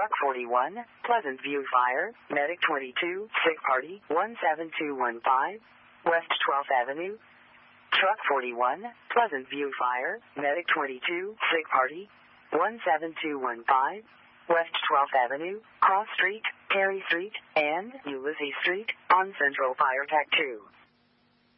Truck 41, Pleasant View Fire, Medic 22, Sick Party, 17215, West 12th Avenue. Truck 41, Pleasant View Fire, Medic 22, Sick Party, 17215, West 12th Avenue, Cross Street, Perry Street, and Ulysses Street on Central Fire Tech 2.